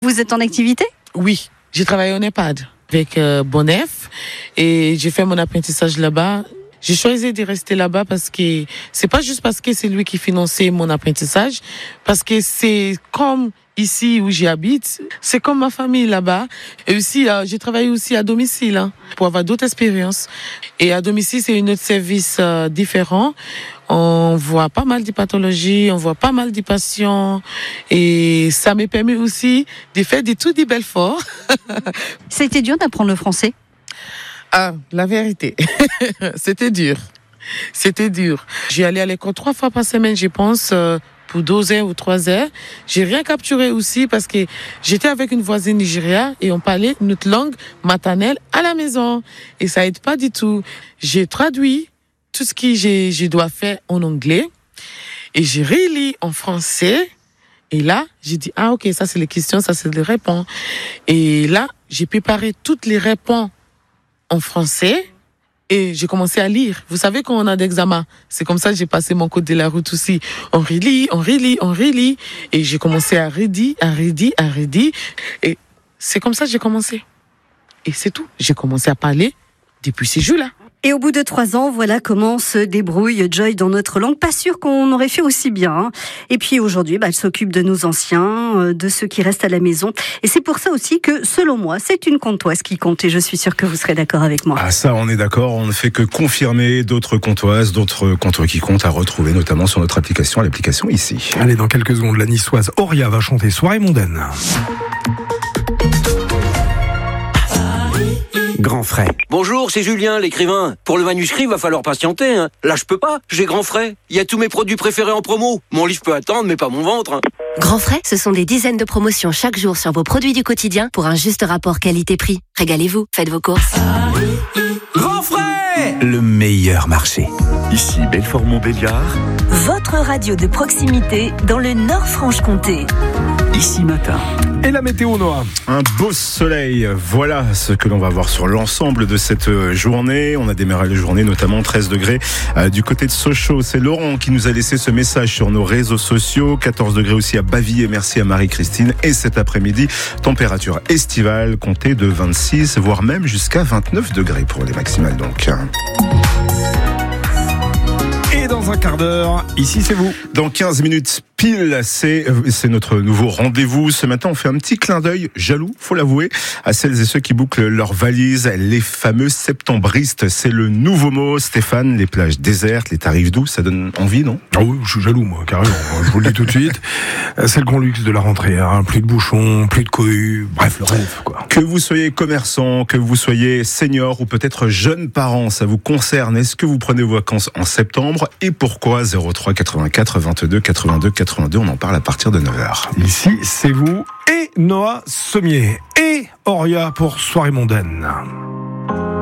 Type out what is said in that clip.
vous êtes en activité ? Oui, j'ai travaillé en EHPAD avec Bonnef et j'ai fait mon apprentissage là-bas. J'ai choisi de rester là-bas parce que c'est pas juste parce que c'est lui qui finançait mon apprentissage, parce que c'est comme ici où j'habite, c'est comme ma famille là-bas. Et aussi, j'ai travaillé aussi à domicile pour avoir d'autres expériences. Et à domicile, c'est un autre service différent. On voit pas mal de pathologies, on voit pas mal de patients. Et ça me permet aussi de faire des tours de Belfort. Ça a été dur d'apprendre le français ? Ah, la vérité, c'était dur. C'était dur. J'ai allé à l'école 3 fois par semaine, je pense, pour 12 heures ou 3 heures. J'ai rien capturé aussi parce que j'étais avec une voisine nigériane et on parlait notre langue maternelle à la maison. Et ça aide pas du tout. J'ai traduit tout ce que je dois faire en anglais et j'ai relis en français. Et là, j'ai dit, ah ok, ça c'est les questions, ça c'est les réponses. Et là, j'ai préparé toutes les réponses en français et j'ai commencé à lire. Vous savez quand on a d'examen, c'est comme ça que j'ai passé mon code de la route aussi. On relit et j'ai commencé à redire. Et c'est comme ça que j'ai commencé. Et c'est tout. J'ai commencé à parler depuis ces jours-là. Et au bout de 3 ans, voilà comment se débrouille Joy dans notre langue. Pas sûr qu'on aurait fait aussi bien. Et puis aujourd'hui, elle s'occupe de nos anciens, de ceux qui restent à la maison. Et c'est pour ça aussi que, selon moi, c'est une comtoise qui compte. Et je suis sûre que vous serez d'accord avec moi. Ah ça, on est d'accord. On ne fait que confirmer d'autres comtoises, d'autres comtois qui comptent à retrouver, notamment sur notre application, l'application ici. Allez, dans quelques secondes, la niçoise Auria va chanter Soirée mondaine. Grand frais. Bonjour, c'est Julien, l'écrivain. Pour le manuscrit, va falloir patienter. Là, je peux pas. J'ai Grand frais. Il y a tous mes produits préférés en promo. Mon livre peut attendre, mais pas mon ventre. Grand frais, ce sont des dizaines de promotions chaque jour sur vos produits du quotidien pour un juste rapport qualité-prix. Régalez-vous, faites vos courses. Grand frais. Le meilleur marché. Ici Belfort-Montbéliard. Votre radio de proximité dans le Nord-Franche-Comté. Ici Matin. Et la météo, Noah ? Un beau soleil, voilà ce que l'on va voir sur l'ensemble de cette journée. On a démarré la journée notamment 13 degrés du côté de Sochaux. C'est Laurent qui nous a laissé ce message sur nos réseaux sociaux. 14 degrés aussi à Bavilliers, merci à Marie-Christine. Et cet après-midi, température estivale comptée de 26, voire même jusqu'à 29 degrés pour les maximales donc. Et dans un quart d'heure, ici c'est vous. Dans 15 minutes pile, c'est notre nouveau rendez-vous. Ce matin, on fait un petit clin d'œil jaloux, faut l'avouer, à celles et ceux qui bouclent leurs valises, les fameux septembristes. C'est le nouveau mot, Stéphane, les plages désertes, les tarifs doux, ça donne envie, non ? Ah oui, je suis jaloux, moi, carrément. Je vous le dis tout de suite. C'est le grand luxe de la rentrée, plus de bouchons, plus de cohues, bref, le rêve, quoi. Que vous soyez commerçant, que vous soyez senior ou peut-être jeune parent, ça vous concerne. Est-ce que vous prenez vos vacances en septembre ? Et pourquoi ? 03 84 22 82 82, on en parle à partir de 9h. Ici, c'est vous et Noah Sommier et Auria pour Soirée mondaine.